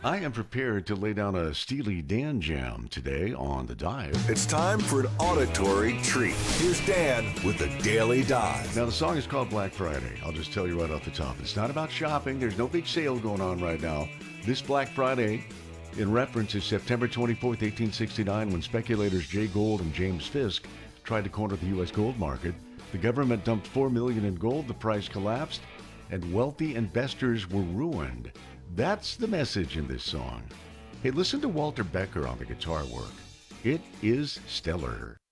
I am prepared to lay down a Steely Dan jam today on The Dive. It's time for an auditory treat. Here's Dan with the Daily Dive. Now, the song is called Black Friday. I'll just tell you right off the top. It's not about shopping. There's no big sale going on right now. This Black Friday, in reference, is September 24th, 1869, when speculators Jay Gould and James Fisk tried to corner the U.S. gold market. The government dumped $4 million in gold, the price collapsed, and wealthy investors were ruined. That's the message in this song. Hey, listen to Walter Becker on the guitar work. It is stellar.